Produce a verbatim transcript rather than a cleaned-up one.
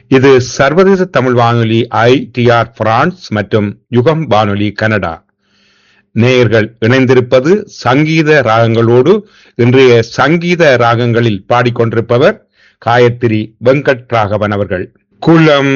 இது சர்வதேச தமிழ் வானொலி ஐ டி ஆர் பிரான்ஸ் மற்றும் யுகம் வானொலி கனடா. நேயர்கள் இணைந்திருப்பது சங்கீத ராகங்களோடு. இன்றைய சங்கீத ராகங்களில் பாடிக்கொண்டிருப்பவர் காயத்ரி வெங்கட் ராகவன் அவர்கள். குலம்